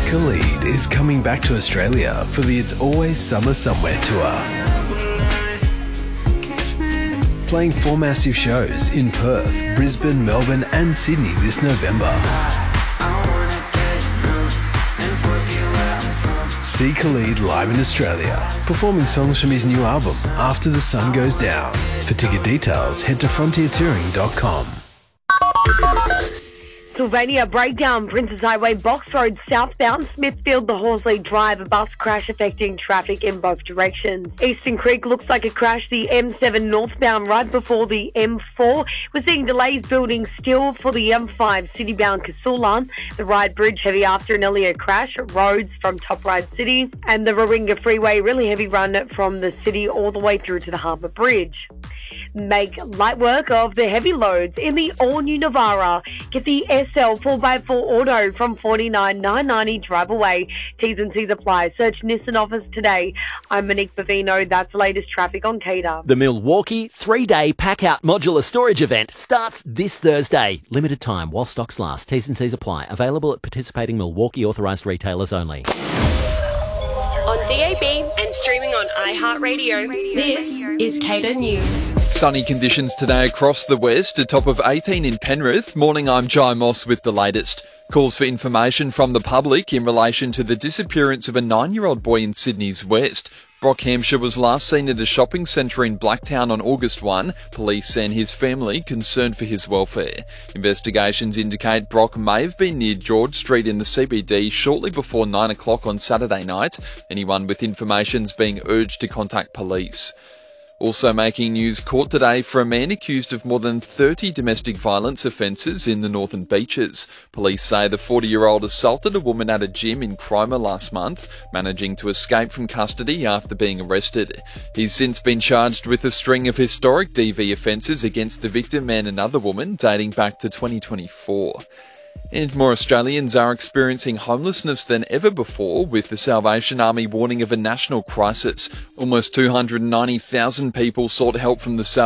Khalid is coming back to Australia for the It's Always Summer Somewhere tour. Playing 4 massive shows in Perth, Brisbane, Melbourne and Sydney this November. See Khalid live in Australia, performing songs from his new album, After the Sun Goes Down. For ticket details, head to frontiertouring.com. Sylvania breakdown, Princes Highway, Box Road southbound, Smithfield to Horsley Drive, a bus crash affecting traffic in both directions. Eastern Creek looks like a crash, the M7 northbound right before the M4. We're seeing delays building still for the M5 citybound Casula. The Ryde Bridge heavy after an earlier crash, roads from Top Ryde City, and the Warringah Freeway really heavy run from the city all the way through to the Harbour Bridge. Make light work of the heavy loads in the all-new Navara. Get the SL 4x4 Auto from $49,990 drive away. T's and C's apply. Search Nissan office today. I'm Monique Bavino. That's the latest traffic on Cater. The Milwaukee 3-day pack-out modular storage event starts this Thursday. Limited time while stocks last. T's and C's apply. Available at participating Milwaukee authorised retailers only. On DAB and streaming on iHeartRadio, this is Cater News. Sunny conditions today across the west, a top of 18 in Penrith. Morning, I'm Jai Moss with the latest. Calls for information from the public in relation to the disappearance of a 9-year-old boy in Sydney's west. Brock Hampshire was last seen at a shopping centre in Blacktown on August 1. Police and his family concerned for his welfare. Investigations indicate Brock may have been near George Street in the CBD shortly before 9 o'clock on Saturday night. Anyone with information is being urged to contact police. Also making news, court today for a man accused of more than 30 domestic violence offences in the Northern Beaches. Police say the 40-year-old assaulted a woman at a gym in Cromer last month, managing to escape from custody after being arrested. He's since been charged with a string of historic DV offences against the victim and another woman dating back to 2024. And more Australians are experiencing homelessness than ever before, with the Salvation Army warning of a national crisis. Almost 290,000 people sought help from the